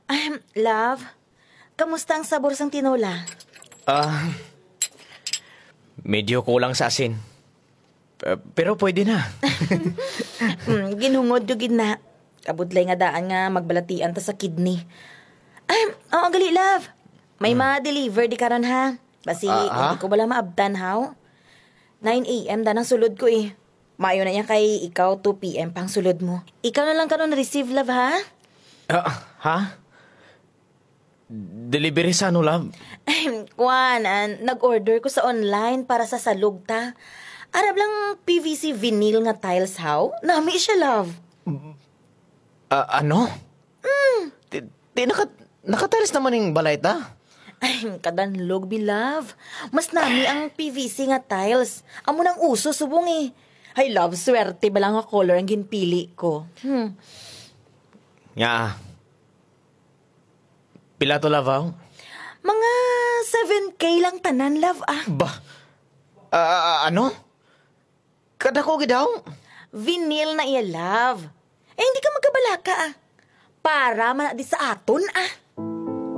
Love, kamusta ang sabor sang tinola? Ah, medyo kulang sa asin. Pero pwede na. Ginhungod yung gina. Kabudlay nga daan nga magbalatian ta sa kidney. Oo, gali, love. May ma-deliver di karon ha. Basi, hindi ko bala maabdan, how? 9 a.m. dan ang sulod ko eh. Maayo na niya kay ikaw 2 p.m. pang sulod mo. Ikaw na lang karon receive, love, ha? Ha? Delivery sa ano, love? Kuan, nag-order ko sa online para sa salug ta. Arab lang PVC vinyl nga tiles, how? Nami siya, love. Ano? Nakatiles naman yung balay ta? Kadanlog, love. Mas nami ang PVC nga tiles. Amo nang uso, subong eh. Ay, love, swerte ba lang nga color ang ginpili ko? Nga. Pila to, love, how? Mga 7K lang tanan, love, Ba? Ano? Kada ko gidaw? Vinyl na iya, love. Hindi ka magkabalaka, Para man di sa aton,